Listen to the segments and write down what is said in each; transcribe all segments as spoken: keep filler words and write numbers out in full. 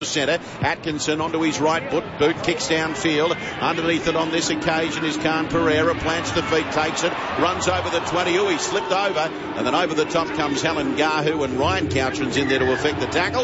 centre. Atkinson onto his right foot. Boot kicks downfield. Underneath it on this occasion is Khan Pereira. Plants the feet, takes it, runs over the twenty. Ooh, he slipped over. And then over the top comes Helen Gahu, and Ryan Couchran's in there to effect the tackle.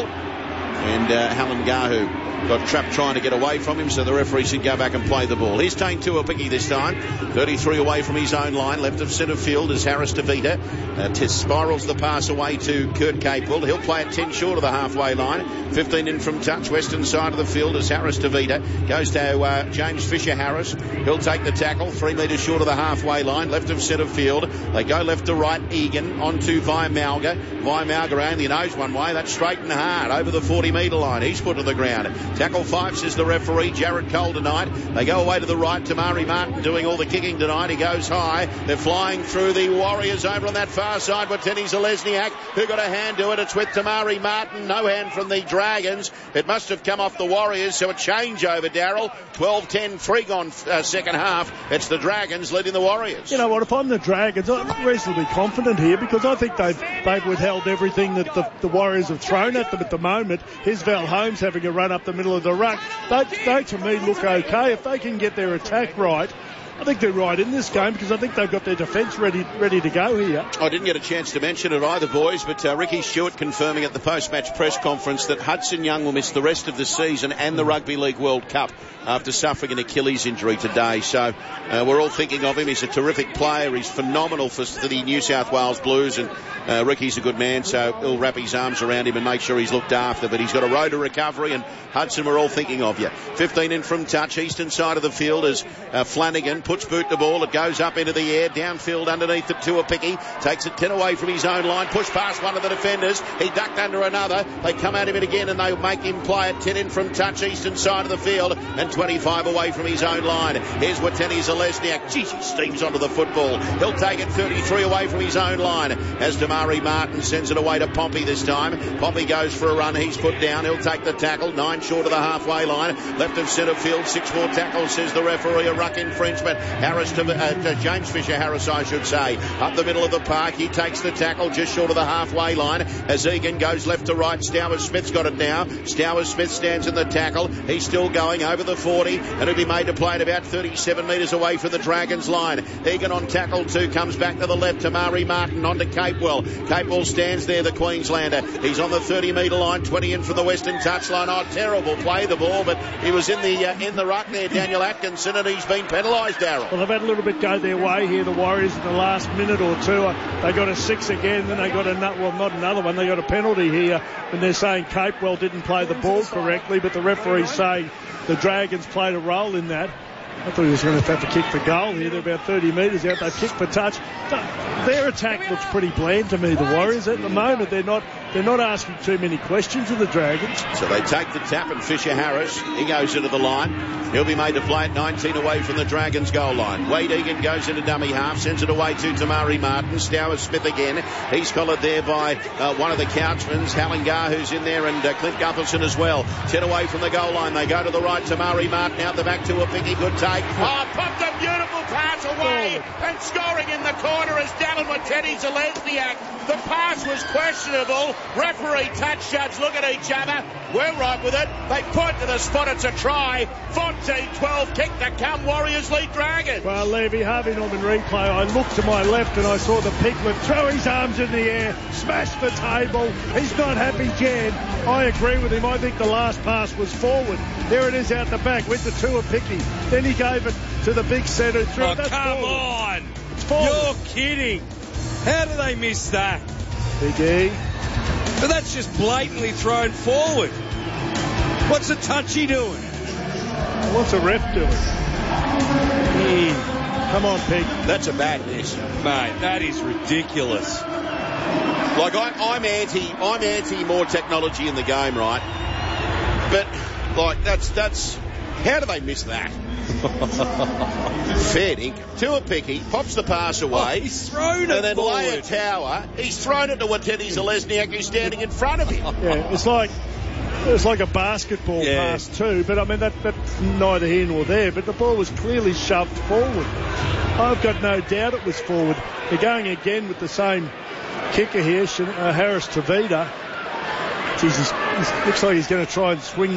And uh, Helen Gahu got trapped trying to get away from him, so the referee should go back and play the ball. Here's Tane Tuapiki this time. thirty-three away from his own line. Left of centre field is Harris DeVita. Uh, t- spirals the pass away to Kurt Capewell. He'll play it ten short of the halfway line. fifteen in from touch. Western side of the field is Harris DeVita. Goes to uh, James Fisher-Harris. He'll take the tackle. Three metres short of the halfway line. Left of centre field. They go left to right. Egan onto Vimalga. Vimalga only knows one way. That's straight and hard over the forty metre line. He's put to the ground. Tackle five, says the referee. Jared Cole tonight. They go away to the right. Tamari Martin doing all the kicking tonight. He goes high. They're flying through the Warriors over on that far side with Tenny Zalesniak, who got a hand to it. It's with Tamari Martin. No hand from the Dragons. It must have come off the Warriors, so a change over, Darryl. twelve ten, three gone uh, second half. It's the Dragons leading the Warriors. You know what, if I'm the Dragons, I'm reasonably confident here because I think they've they've withheld everything that the, the Warriors have thrown at them at the moment. Here's Val Holmes having a run up the middle of the ruck. They, they to me look okay. If they can get their attack right, I think they're right in this game because I think they've got their defence ready ready to go here. I didn't get a chance to mention it either, boys, but uh, Ricky Stewart confirming at the post-match press conference that Hudson Young will miss the rest of the season and the Rugby League World Cup after suffering an Achilles injury today. So uh, we're all thinking of him. He's a terrific player. He's phenomenal for the New South Wales Blues, and uh, Ricky's a good man, so he'll wrap his arms around him and make sure he's looked after. But he's got a road to recovery, and Hudson, we're all thinking of you. fifteen in from touch. Eastern side of the field is uh, Flanagan. Puts boot the ball. It goes up into the air. Downfield underneath it. Tuapiki takes it ten away from his own line. Push past one of the defenders. He ducked under another. They come at him again, and they make him play it. ten in from touch. Eastern side of the field, and twenty-five away from his own line. Here's Wateni Zalesniak. Gee, he steams onto the football. He'll take it thirty-three away from his own line as Damari Martin sends it away to Pompey this time. Pompey goes for a run. He's put down. He'll take the tackle. Nine short of the halfway line. Left of centre field. Six more tackles, says the referee. A ruck infringement. Harris to, uh, to James Fisher-Harris, I should say. Up the middle of the park. He takes the tackle just short of the halfway line as Egan goes left to right. Stowers Smith's got it now. Stowers Smith stands in the tackle. He's still going over the forty, and he'll be made to play at about thirty-seven metres away from the Dragons line. Egan on tackle two, comes back to the left. Tamari Martin onto Capewell. Capewell stands there, the Queenslander. He's on the thirty metre line, twenty in from the western touchline. Oh, terrible play the ball, but he was in the uh, in the ruck there, Daniel Atkinson, and he's been penalised, Darryl. Well, they've had a little bit go their way here, the Warriors, in the last minute or two. They got a six again, then they got another, well, not another one, they got a penalty here, and they're saying Capewell didn't play the ball correctly, but the referee's saying the Dragons played a role in that. I thought he was going to have to kick for goal here. They're about thirty metres out. They kick for touch. Their attack looks pretty bland to me, the Warriors. At the moment, they're not they're not asking too many questions of the Dragons. So they take the tap, and Fisher-Harris, he goes into the line. He'll be made to play at nineteen away from the Dragons' goal line. Wade Egan goes into dummy half, sends it away to Tamari Martin. Stowers Smith again. He's collared there by uh, one of the Couchmans, Halingar, who's in there, and uh, Clint Gutherson as well. ten away from the goal line. They go to the right. Tamari Martin out the back to a Picky. Good take. Oh, popped a beautiful pass away, and scoring in the corner is Dallin Wateni Zalesniak. The pass was questionable. Referee, touch judge look at each other. We're right with it. They point to the spot. It's a try. fourteen twelve kick to come. Warriors lead Dragons. Well, Levy, Harvey Norman replay. I looked to my left and I saw the Piglet throw his arms in the air, smash the table. He's not happy, Jan. I agree with him. I think the last pass was forward. There it is out the back with the Tuapiki. Then he gave it to the big centre. Oh, That's come forward. on. It's forward. You're kidding. How do they miss that? Big E. But that's just blatantly thrown forward. What's the touchy doing? What's the ref doing? Mm. Come on, Pig. That's a bad miss. Mate, that is ridiculous. Like, I, I'm anti, I'm anti more technology in the game, right? But, like, that's, that's, how do they miss that? Fair dinkum. Tuapiki pops the pass away. Oh, he's thrown it And then forward. Leia Tower, he's thrown it to Wateni Zalesniak, who's standing in front of him. Yeah, it's like it's like a basketball Yeah. pass too, but I mean that that's neither here nor there. But the ball was clearly shoved forward. I've got no doubt it was forward. They're going again with the same kicker here, uh, Harris Tavita. Geez, he's, he's, looks like he's going to try and swing